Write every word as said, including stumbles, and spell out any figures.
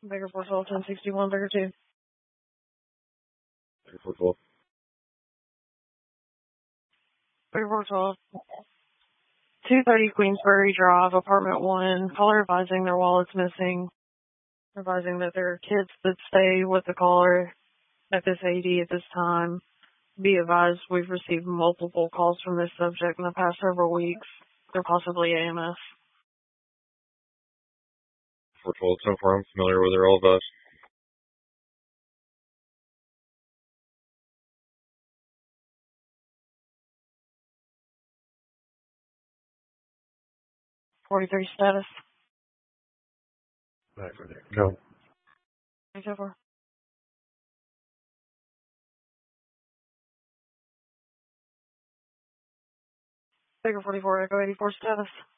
Baker four twelve, ten sixty-one, Baker two. Baker four twelve. Baker four twelve. two thirty Queensbury Drive, apartment one. Caller advising their wallet's missing. Advising that there are kids that stay with the caller at this A D at this time. Be advised, we've received multiple calls from this subject in the past several weeks. They're possibly A M S. four twelve, so far I'm familiar with her, all of us. forty-three status. Back for there. Go. So far. Baker forty-four, Echo eighty-four status.